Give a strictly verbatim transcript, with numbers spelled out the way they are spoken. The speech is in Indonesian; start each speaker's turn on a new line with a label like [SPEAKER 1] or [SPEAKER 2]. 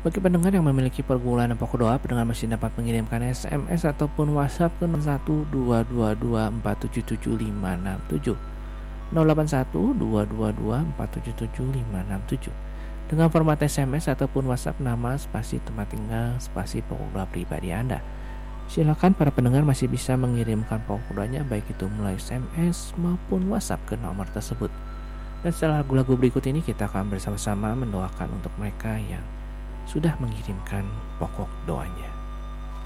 [SPEAKER 1] Bagi pendengar yang memiliki pergumulan pokok doa, pendengar masih dapat mengirimkan S M S ataupun WhatsApp ke nol satu dua dua dua empat tujuh tujuh lima enam tujuh nol delapan satu dua dua dua empat tujuh tujuh lima enam tujuh dengan format S M S ataupun WhatsApp nama, spasi tempat tinggal, spasi pokok doa pribadi Anda. Silakan para pendengar masih bisa mengirimkan pokok doanya baik itu melalui S M S maupun WhatsApp ke nomor tersebut. Dan setelah lagu-lagu berikut ini kita akan bersama-sama mendoakan untuk mereka yang sudah mengirimkan pokok doanya.